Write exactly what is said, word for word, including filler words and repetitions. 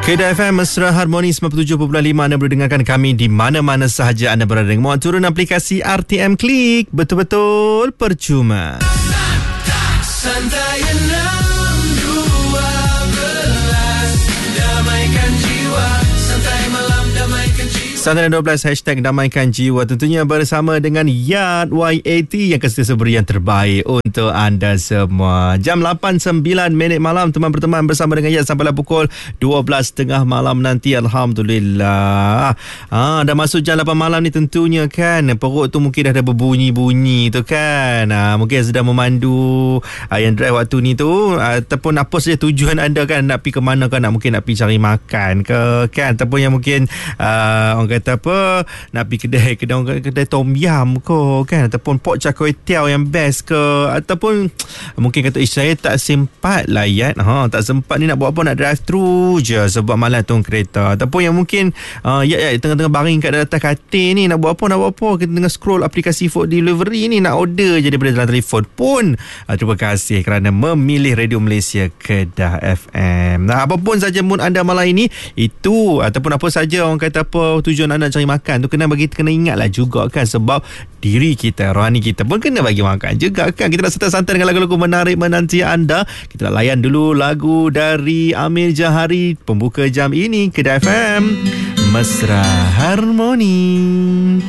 Kedah F M Mesra Harmoni sembilan puluh tujuh perpuluhan lima. Anda boleh dengarkan kami di mana-mana sahaja anda berada. Mohon turun aplikasi R T M Klik. Betul-betul percuma. Santai enam dua belas, damaikan jiwa. Santai malam, damaikan jiwa. Santai dua belas, hashtag damaikan jiwa. Tentunya bersama dengan Yard Y A T yang sentiasa beri yang terbaik untuk anda semua. Jam lapan sembilan minit malam, teman berteman bersama dengan Yard sampailah pukul dua belas tiga puluh malam nanti. Alhamdulillah. Ah, dah masuk jam lapan malam ni tentunya kan. Perut tu mungkin dah ada berbunyi-bunyi tu kan. Ah, mungkin sedang memandu ah, yang drive waktu ni tu, ah, ataupun apa saja tujuan anda kan, nak pergi ke mana kan, nak mungkin nak pergi cari makan ke kan, ataupun yang mungkin ah, orang kata apa, nak pergi kedai kedai, kedai tom yam ke kan, ataupun pok char kway teow yang best ke, ataupun mungkin kata ish, saya tak sempat lah Yat, ha, tak sempat ni nak buat apa, nak drive through je sebab malam tu kereta, ataupun yang mungkin uh, Yat, Yat tengah-tengah baring kat atas katil ni, nak buat apa nak buat apa, kita tengah scroll aplikasi food delivery ni, nak order je daripada dalam telefon pun. uh, terima kasih kerana memilih Radio Malaysia Kedah F M. Nah, apapun saja mood anda malam ini itu, ataupun apa saja orang kata apa tujuan anda cari makan tu, kena bagi kena ingatlah juga kan, sebab diri kita, rohani kita pun kena bagi makan juga kan. Kita nak santai-santai dengan lagu-lagu menarik menanti anda. Kita nak layan dulu lagu dari Amir Jahari pembuka jam ini. Kedah F M Mesra Harmoni.